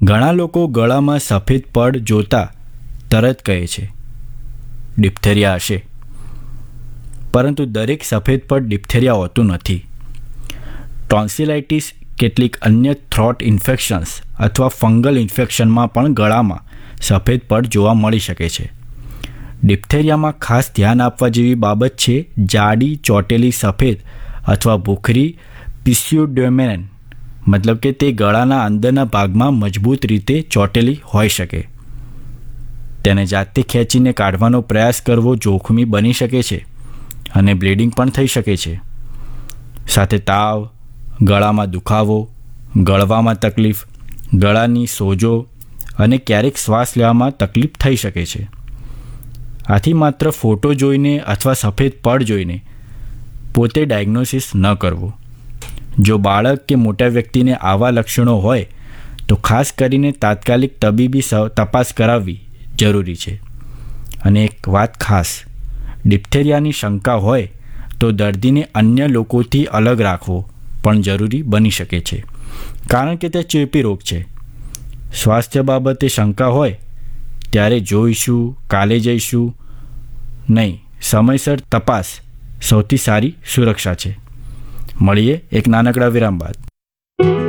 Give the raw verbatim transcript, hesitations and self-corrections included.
ઘણા લોકો ગળામાં સફેદ પડ જોતા તરત કહે છે ડિપ્થેરિયા હશે, પરંતુ દરેક સફેદ પડ ડિપ્થેરિયા હોતું નથી. ટોન્સિલાઇટિસ, કેટલીક અન્ય થ્રોટ ઇન્ફેક્શન્સ અથવા ફંગલ ઇન્ફેક્શનમાં પણ ગળામાં સફેદ પડ જોવા મળી શકે છે. ડિપ્થેરિયામાં ખાસ ધ્યાન આપવા જેવી બાબત છે જાડી ચોટેલી સફેદ અથવા ભૂખરી પિસ્યુડોમેન, મતલબ કે તે ગળાના અંદરના ભાગમાં મજબૂત રીતે ચોટેલી હોઈ શકે. તેને જાતે ખેંચીને કાઢવાનો પ્રયાસ કરવો જોખમી બની શકે છે અને બ્લીડિંગ પણ થઈ શકે છે. સાથે તાવ, ગળામાં દુખાવો, ગળવામાં તકલીફ, ગળાની સોજો અને ક્યારેક શ્વાસ લેવામાં તકલીફ થઈ શકે છે. આથી માત્ર ફોટો જોઈને અથવા સફેદ પડ જોઈને પોતે ડાયગ્નોસિસ ન કરવું. જો બાળક કે મોટા વ્યક્તિને આવા લક્ષણો હોય તો ખાસ કરીને તાત્કાલિક તબીબી તપાસ કરાવવી જરૂરી છે. અને એક વાત ખાસ, ડિપ્થેરિયાની શંકા હોય તો દર્દીને અન્ય લોકોથી અલગ રાખવો પણ જરૂરી બની શકે છે, કારણ કે તે ચેપી રોગ છે. સ્વાસ્થ્ય બાબતે શંકા હોય ત્યારે જોઈશું, કાલે જઈશું નહીં, સમયસર તપાસ સૌથી સારી સુરક્ષા છે. મળીએ એક નાનકડા વિરામ બાદ.